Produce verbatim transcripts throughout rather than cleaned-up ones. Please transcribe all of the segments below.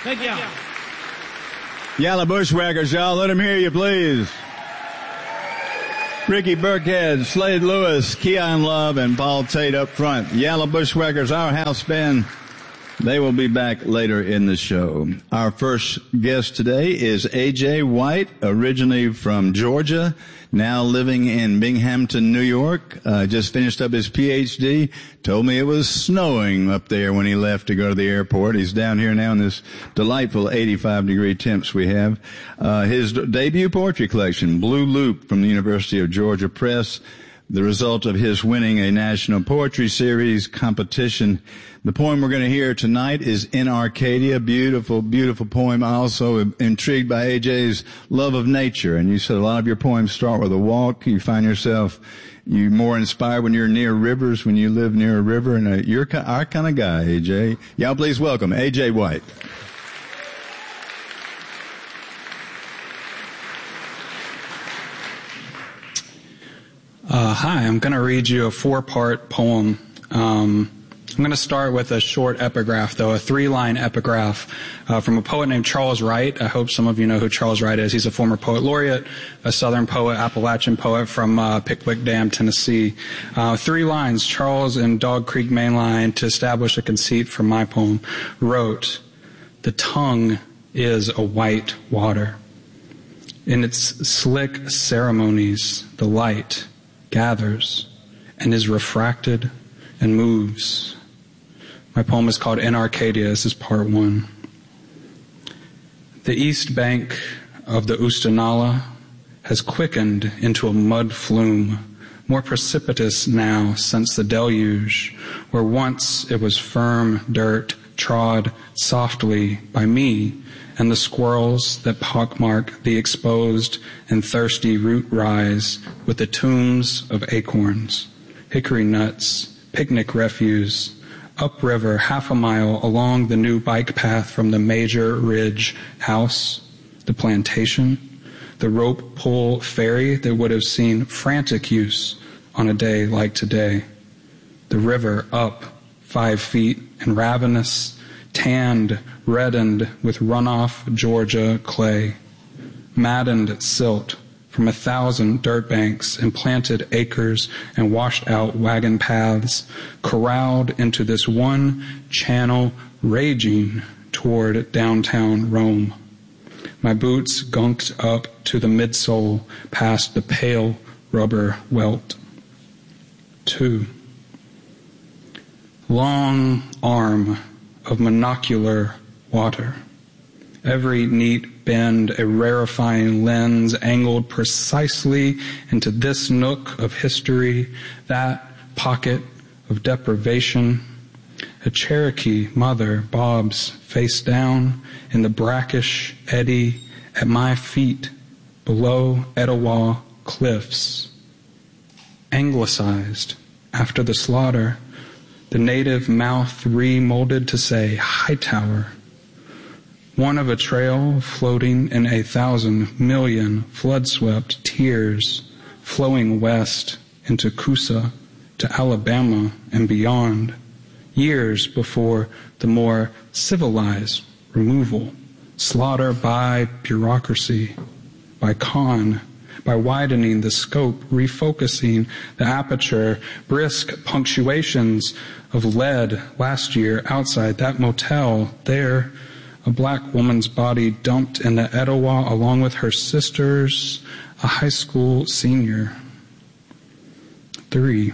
Thank you. Yalla Bushwhackers, y'all. Let them hear you, please. Ricky Burkhead, Slade Lewis, Keon Love, and Paul Tate up front. Yalla Bushwhackers, our house band. They will be back later in the show. Our first guest today is A J White, originally from Georgia, now living in Binghamton, New York. Uh, just finished up his P H D. Told me it was snowing up there when he left to go to the airport. He's down here now in this delightful eighty-five degree temps we have. Uh, his debut poetry collection, Blue Loop, from the University of Georgia Press, the result of his winning a national poetry series competition. The poem we're going to hear tonight is In Arcadia. Beautiful, beautiful poem. I'm also intrigued by A J's love of nature. And you said a lot of your poems start with a walk. You find yourself, you more inspired when you're near rivers, when you live near a river. And uh, you're our kind of guy, A J. Y'all please welcome A J White. Uh, hi, I'm going to read you a four-part poem. Um, I'm going to start with a short epigraph, though, a three-line epigraph uh, from a poet named Charles Wright. I hope some of you know who Charles Wright is. He's a former poet laureate, a Southern poet, Appalachian poet from uh, Pickwick Dam, Tennessee. Uh, three lines, Charles in Dog Creek Mainline, to establish a conceit for my poem, wrote, "The tongue is a white water. In its slick ceremonies, the light gathers and is refracted and moves." My poem is called In Arcadia. This is part one. The east bank of the Oostanala has quickened into a mud flume, more precipitous now since the deluge, where once it was firm dirt trod softly by me and the squirrels that pockmark the exposed and thirsty root rise with the tombs of acorns, hickory nuts, picnic refuse, upriver half a mile along the new bike path from the Major Ridge house, the plantation, the rope pull ferry that would have seen frantic use on a day like today, the river up five feet and ravenous, tanned, reddened with runoff Georgia clay, maddened silt from a thousand dirt banks and planted acres and washed out wagon paths, corralled into this one channel raging toward downtown Rome. My boots gunked up to the midsole past the pale rubber welt. Two. Long arm of monocular water. Every neat bend a rarefying lens angled precisely into this nook of history, that pocket of deprivation. A Cherokee mother bobs face down in the brackish eddy at my feet below Etowah cliffs. Anglicized after the slaughter, the native mouth remolded to say Hightower. One of a trail floating in a thousand million flood-swept tears, flowing west into Coosa, to Alabama and beyond, years before the more civilized removal, slaughter by bureaucracy, by con, by widening the scope, refocusing the aperture, brisk punctuations of lead last year outside that motel there, a black woman's body dumped in the Etowah along with her sisters, a high school senior. Three.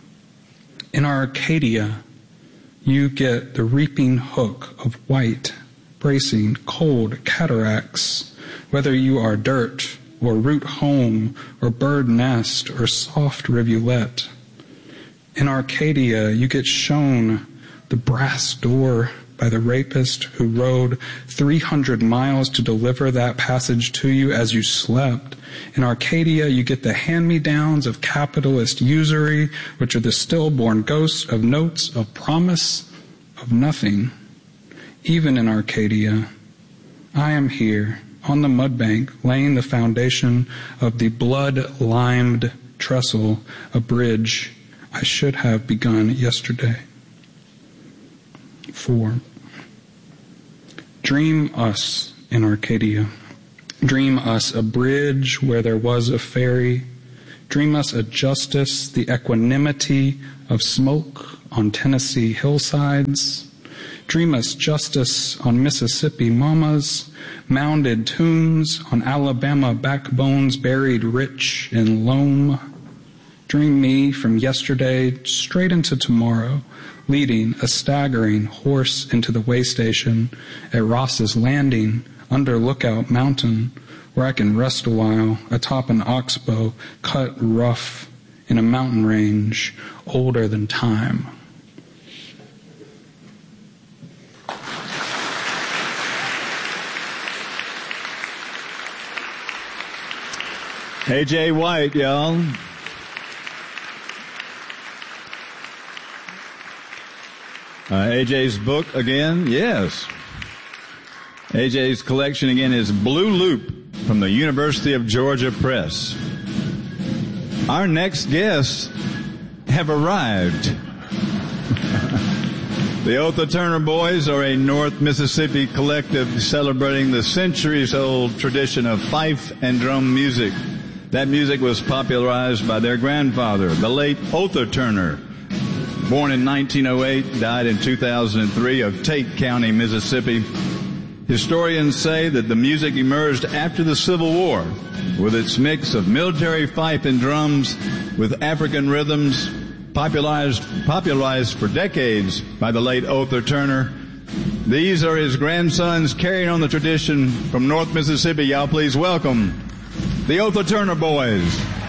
In Arcadia, you get the reaping hook of white, bracing, cold cataracts, whether you are dirt or root home or bird nest or soft rivulet. In Arcadia, you get shown the brass door by the rapist who rode three hundred miles to deliver that passage to you as you slept. In Arcadia, you get the hand-me-downs of capitalist usury, which are the stillborn ghosts of notes of promise of nothing. Even in Arcadia, I am here on the mud bank laying the foundation of the blood-limed trestle, a bridge I should have begun yesterday. Four. Dream us in Arcadia. Dream us a bridge where there was a ferry. Dream us a justice, the equanimity of smoke on Tennessee hillsides. Dream us justice on Mississippi mamas, mounded tombs on Alabama backbones buried rich in loam. Dream me from yesterday straight into tomorrow, leading a staggering horse into the way station at Ross's Landing under Lookout Mountain, where I can rest a while atop an oxbow cut rough in a mountain range older than time. A J White, y'all. Uh, A J's book again, yes. A J's collection again is Blue Loop from the University of Georgia Press. Our next guests have arrived. The Otha Turner Boys are a North Mississippi collective celebrating the centuries-old tradition of fife and drum music. That music was popularized by their grandfather, the late Otha Turner, born in nineteen oh eight, died in two thousand three, of Tate County, Mississippi. Historians say that the music emerged after the Civil War with its mix of military fife and drums with African rhythms, popularized, popularized for decades by the late Otha Turner. These are his grandsons carrying on the tradition from North Mississippi. Y'all please welcome the Otha Turner Boys.